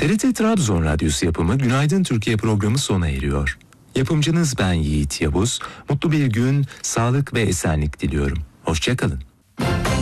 TRT Trabzon Radyosu yapımı Günaydın Türkiye programı sona eriyor. Yapımcınız ben Yiğit Yavuz. Mutlu bir gün, sağlık ve esenlik diliyorum. Hoşça kalın.